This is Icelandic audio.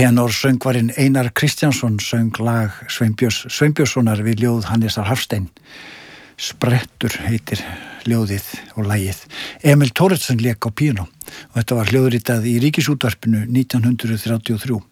Tenorsöngvarinn Einar Kristjánsson söng lag Sveinbjörnssonar við ljóð Hannesar Hafstein. Sprettur heitir ljóðið og lagið. Emil Thoroddsen lék á píanó og þetta var hljóðritað í Ríkisútvarpinu 1933.